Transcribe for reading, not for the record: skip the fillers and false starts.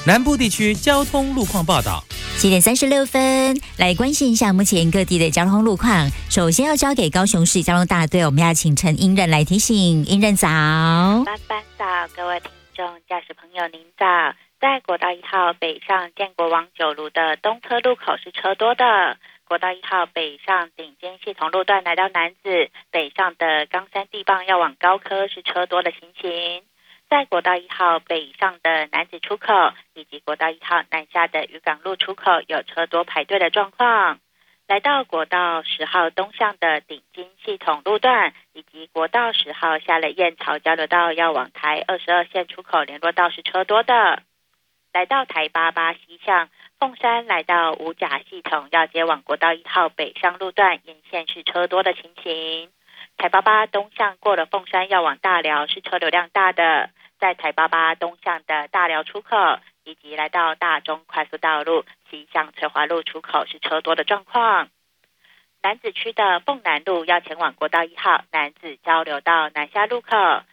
南部地区交通路况报道。 7:36，来关心一下目前各地的交通路况。首先要交给高雄市交通大队，我们要请陈英任来提醒。英任早。 班早，各位听众、驾驶朋友您早。在国道1号北上建国往九如的东侧路口是车多的。国道1号北上顶尖系统路段来到楠梓，北上的冈山地磅要往高科是车多的情形。在国道1号北上的楠梓出口以及国道1号南下的渔港路出口有车多排队的状况。来到国道10号东向的顶尖系统路段以及国道10号下了燕巢交流道要往台22线出口联络道是车多的。来到台88西向凤山来到五甲系统要接往国道1号北上路段沿线是车多的情形。台88东向过了凤山要往大寮是车流量大的。在台88东向的大寮出口以及来到大中快速道路西向翠华路出口是车多的状况。楠梓区的凤南路要前往国道1号楠梓交流道南下路口，